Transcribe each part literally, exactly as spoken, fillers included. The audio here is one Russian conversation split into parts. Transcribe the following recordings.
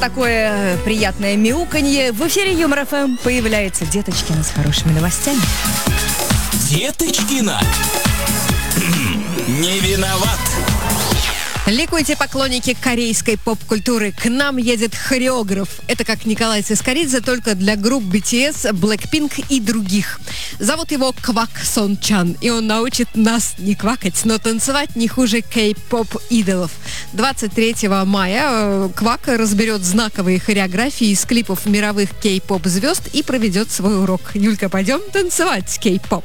Такое приятное мяуканье. В эфире Юмор ФМ появляется Деточкина с хорошими новостями. Деточкина. Не виноват. Ликуйте, поклонники корейской поп-культуры. К нам едет хореограф. Это как Николай Цискоридзе, только для групп би ти эс, Blackpink и других. Зовут его Квак Сон Чан, и он научит нас не квакать, но танцевать не хуже кей-поп-идолов. двадцать третьего мая Квак разберет знаковые хореографии из клипов мировых кей-поп-звезд и проведет свой урок. Юлька, пойдем танцевать кей-поп.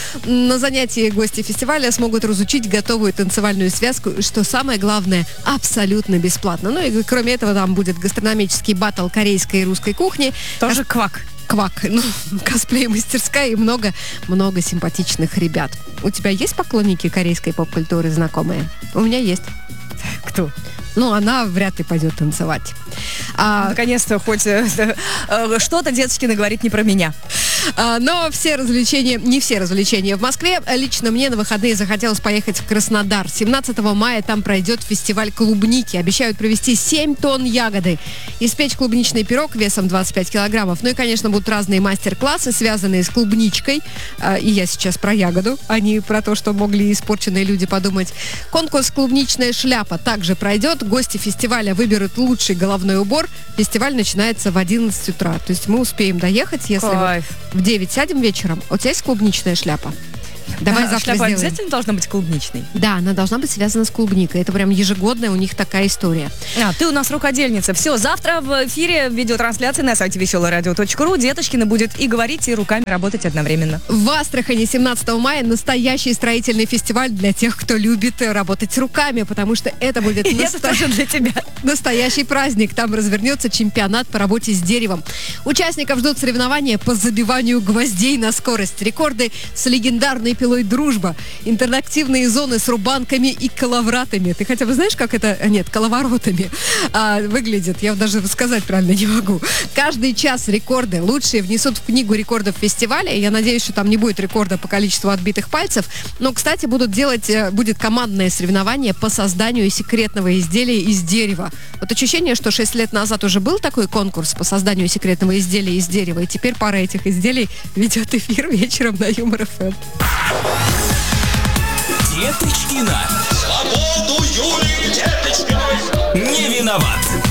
На занятии гости фестиваля смогут разучить готовую танцевальную связку, что самое главное, абсолютно бесплатно. Ну и кроме этого там будет гастрономический баттл корейской и русской кухни. Тоже квак. Квак, ну, косплей-мастерская и много-много симпатичных ребят. У тебя есть поклонники корейской поп-культуры знакомые? У меня есть. Кто? Ну, она вряд ли пойдет танцевать. А, Наконец-то хоть э, э, что-то Деточкина говорит не про меня. а, но все развлечения, не все развлечения в Москве. Лично мне на выходные захотелось поехать в Краснодар. семнадцатого мая там пройдет фестиваль клубники. Обещают привезти семь тонн ягоды. Испечь клубничный пирог весом двадцать пять килограммов. Ну и, конечно, будут разные мастер-классы, связанные с клубничкой. А, и я сейчас про ягоду, а не про то, что могли испорченные люди подумать. Конкурс «Клубничная шляпа» также пройдет. Гости фестиваля выберут лучший головной убор. Фестиваль начинается в одиннадцать утра. То есть мы успеем доехать, если вот в девять сядем вечером. У тебя есть клубничная шляпа? Давай а, завтра шляпа сделаем. обязательно должна быть клубничной? Да, она должна быть связана с клубникой. Это прям ежегодная у них такая история. А, ты у нас рукодельница. Все, завтра в эфире видеотрансляции на сайте веселое радио точка ру Деточкина будет и говорить, и руками работать одновременно. В Астрахани семнадцатого мая настоящий строительный фестиваль для тех, кто любит работать руками, потому что это будет И это тоже для тебя. настоящий праздник. Там развернется чемпионат по работе с деревом. Участников ждут соревнования по забиванию гвоздей на скорость. Рекорды с легендарной пилой «Дружба». Интерактивные зоны с рубанками и коловратами. Ты хотя бы знаешь, как это... Нет, коловоротами а, выглядит. Я даже сказать правильно не могу. Каждый час рекорды лучшие внесут в книгу рекордов фестиваля. Я надеюсь, что там не будет рекорда по количеству отбитых пальцев. Но, кстати, будут делать... Будет командное соревнование по созданию секретного изделия из дерева. Вот ощущение, что шесть лет назад уже был такой конкурс по созданию секретного изделия из дерева. И теперь пара этих изделий ведет эфир вечером на Юмор ФМ. Деточкина. Свободу Юлии Деточкиной. Не виноват.